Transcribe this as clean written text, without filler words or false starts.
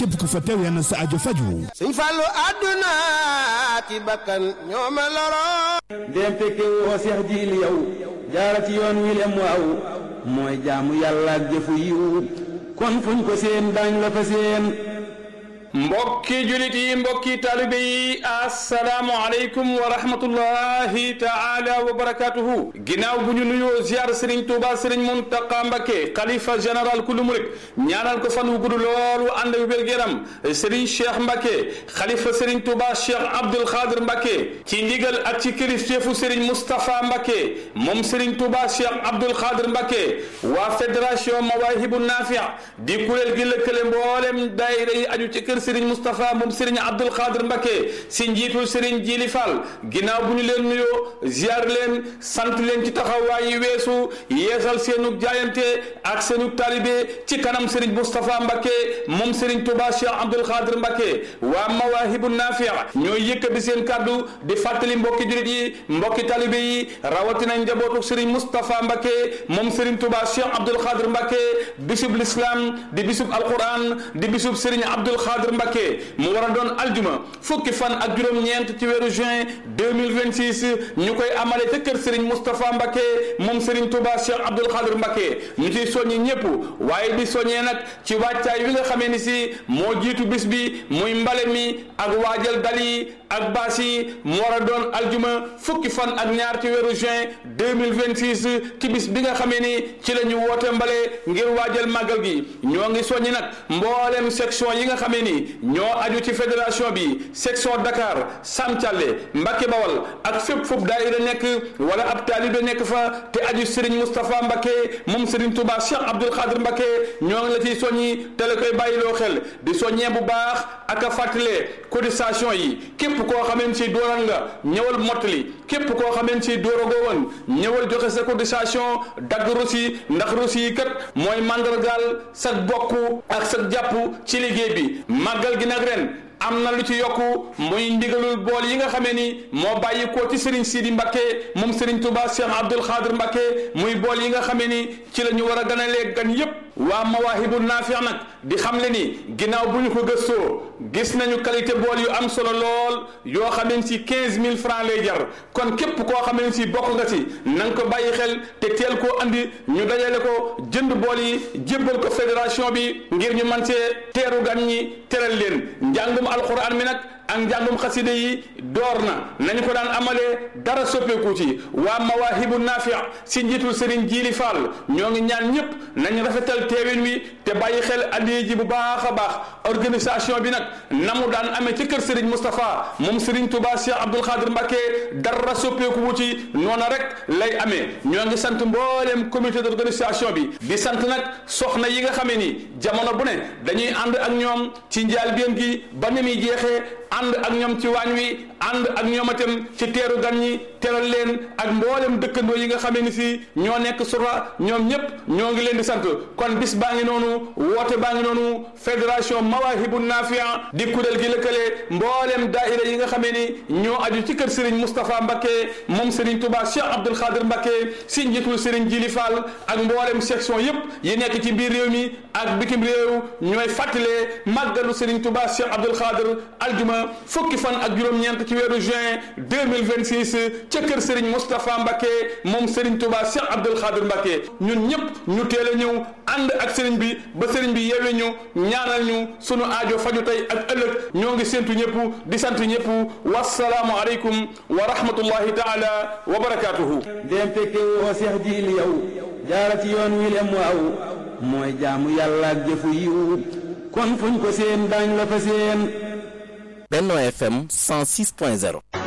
képp ku fa teew yal na sa aajo faju. Sëñ Fallu àdduna ki bakkan ñoo ma loro. dem fekke woo Seex Jiili yow jaara ci yoon wi lem waaw mooy jaamu yàlla ak jëfu yiw kon fuñ ko seen daañ la fa seen. mbokki julit yi mbokki taalibe yi assalaamu aleykum wa rahmatullahi taala wa barakatuhu ginnaaw bu ñu nuyoo ziar Serigne Touba Serigne Mountakha Mbacké xalifa général kulu murit ñaanal ko fan wu gudd loolu ànd ak wér-gu-yaram Serigne Cheikh Mbacké xalifa Serigne Touba Cheikh Abdoul Khadir Mbacké ci ndigal ak ci kilifteefu Serigne Moustapha Mbacké moom Serigne Touba Cheikh Abdoul Khadir Mbacké waa fédération Mawahibou Nafi' di kuréel gi lëkkale mboolem daayira yi aju ci kër Serigne Moustapha moom Serigne Abdoul Khadir Mbacké si njiitul Serigne Djili Fall ginnaaw bu ñu leen nuyoo ziar leen sant leen ci taxawaay yi weesu yeesal seenu jaayante ak seenu talibé ci kanam Serigne Moustapha Mbacké moom Serigne Touba Cheikh Abdoul Khadir Mbacké waa Mawahibou Nafi' ñooy yëkkati seen kàddu di fàttali mbokki jurit yi mbokki talibé yi rawatina njabootu Serigne Moustapha Mbacké moom Serigne Touba Cheikh Abdoul Khadir Mbacké bisub l'islam di bisub alquran di bisub Serigne Abdoul Khadir Mbacké mu war a doon aljuma fukki fan ak juróom-ñeent ci weeru juin 2026 ñu koy amale ca kër Serigne Moustapha Mbacké moom Serigne Touba Cheikh Abdoul Khadir Mbacké ñu ciy soññi ñëpp waaye di soññee nag ci wàccaay wi nga xamee ni si moo jiitu bis bi muy mbale mi ak waajal dal yi ak baas yi mu war a doon aljuma fukki fan ak ñaar ci weeru juin 2026 ci bis bi nga xamee ni ci la ñu woote mbale ngir waajal màggal gi ñoo ngi soññi nag mboolem section yi nga xamee ni ñoo aju ci fédération bi section Dakar Sam Thialé Mbacké Bawal ak fépp foofu daayira nekk wala ab taalibe nekk fa te aju Serigne Moustapha Mbacké moom Serigne Touba Cheikh Abdoul Khadir Mbacké ñoo ngi la ciy soññi te la koy bàyyiloo xel di soññee bu baax ak a fàttalee cotisation yi képp koo xameen si dooran nga ñëwal mottali képp koo xameen si dooragoo woon ñëwal joxe sa cotisation dagg rosi ndax rosi yi kat mooy mandargaal sa bokk ak sa jàpp ci liggéey bi màggal gi nag ren am na lu ci yokku muy ndigalul bool yi nga xamee ni moo bàyyi ko ci Serigne Sidi Mbacké moom Serigne Touba Cheikh Abdoul Khadir Mbacké muy bool yi nga xamee ni ci la ñu war a ganalee gan yépp waa Mawahibou Nafi' nag di xamle ni ginnaaw bu ñu ko gëstoo gis nañu qualité bool yu am solo lool yoo xamee si 15000 francs lay jar kon képp koo xamee si bokk nga si na nga ko bàyyi xel te teel koo andi ñu dajale ko jënd bool yi jébbal ko fédération bi ngir ñu mën see teeru gan ñi teral leen njàngum alquran mi nag ak njàngum xaside yi door na nañu ko daan amalee dara soppeeku ci waa Mawahibou Nafi' si njiitul Serigne Djili Fall ñoo ngi ñaan ñëpp nañu rafetal teewin wi te bàyyi xel addiya ji bu baax a baax organisation bi nag na mu daan amee ci kër Serigne Moustapha moom Serigne Touba Cheikh Abdoul Khadir Mbacké dara soppeeku wu ci noona rek lay amee ñoo ngi sant mbooleem comité d'organisation bi di sant nag soxna yi nga xamee ni jamono bu ne dañuy ànd ak ñoom ci njëlbéen gi ba ni muy jeexee ànd ak ñoom ci waañ wi ànd ak ñoom itam ci teeru gan ñi teral leen ak mboolem dëkkandoo yi nga xamee ni si ñoo nekk sura ñoom ñëpp ñoo ngi leen di sant kon bis baa ngi noonu woote baa ngi noonu fédération Mawahibou Nafi' di kuréel gi lëkkale mboolem daaira yi nga xamee ni ñoo aju ci kër Serigne Moustapha Mbacké moom Serigne Touba Cheikh Abdoul Khadir Mbacké si njiitul Serigne Djili Fall ak mboolem section yëpp yi nekk ci biir réew mi ak bitim réew ñooy fàttalee màggalu Serigne Touba Cheikh Abdoul Khadir aljuma fukki fan ak juróom-ñeent ci weeru juin 2026 ca kër Serigne Moustapha Mbacké moom Serigne Touba Cheikh Abdoul Khadir Mbacké ñun ñëpp ñu teel a ñëw ànd ak Serigne bi ba Serigne bi yeewee ñu ñaanal ñu sunu aajo faju tey ak ëllëg ñoo ngi séntu ñëpp di sant ñëpp wassalaamu aleykum wa rahmatullahi taala wa barakatuhu dem fekke woo Seex Jiili yow jaara ci yoon wi lem waaw mooy jaamu yàlla ak jëfu yiw kon fuñ ko seen daañ la fa seen. Benno FM 106.0